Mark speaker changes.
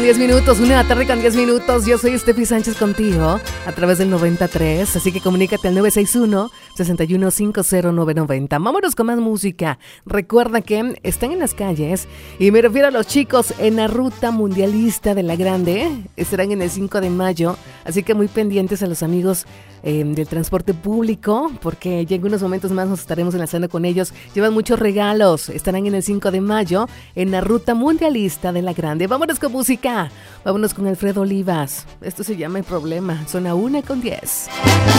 Speaker 1: 10 minutos, 1:10 Yo soy Steffi Sánchez contigo a través del 93. Así que comunícate al 961-6150-990. Vámonos con más música. Recuerda que están en las calles y me refiero a los chicos en la ruta mundialista de la Grande. Estarán en el 5 de mayo. Así que muy pendientes a los amigos del transporte público, porque ya en unos momentos más nos estaremos enlazando con ellos. Llevan muchos regalos. Estarán en el 5 de mayo en la ruta mundialista de la Grande. Vámonos con música. Vámonos con Alfredo Olivas. Esto se llama El Problema. Son a 1:10.